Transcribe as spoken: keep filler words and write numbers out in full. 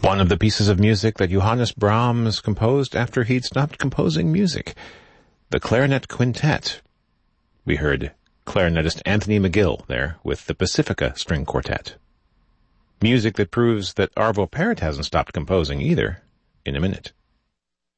One of the pieces of music that Johannes Brahms composed after he'd stopped composing music. The Clarinet Quintet. We heard clarinetist Anthony McGill there with the Pacifica String Quartet. Music that proves that Arvo Pärt hasn't stopped composing either, in a minute.